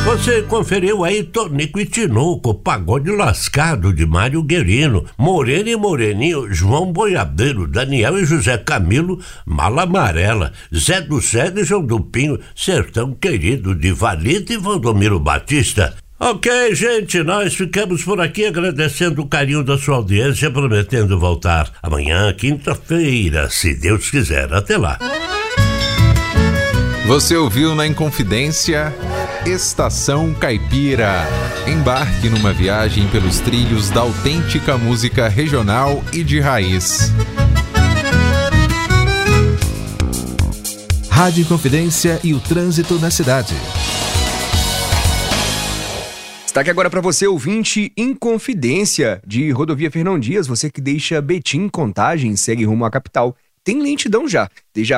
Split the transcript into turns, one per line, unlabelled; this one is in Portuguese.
Você conferiu aí Tonico e Tinoco, Pagode Lascado de Mário Guerino, Moreno e Moreninho, João Boiadeiro, Daniel e José Camilo, Mala Amarela, Zé do Cego e João do Pinho, Sertão Querido de Valita e Valdomiro Batista. Ok, gente, nós ficamos por aqui agradecendo o carinho da sua audiência, prometendo voltar amanhã, quinta-feira, se Deus quiser. Até lá.
Você ouviu na Inconfidência Estação Caipira. Embarque numa viagem pelos trilhos da autêntica música regional e de raiz.
Rádio Inconfidência e o trânsito na cidade.
Destaque agora para você, ouvinte, Inconfidência de Rodovia Fernão Dias, você que deixa Betim, Contagem, segue rumo à capital. Tem lentidão já, desde a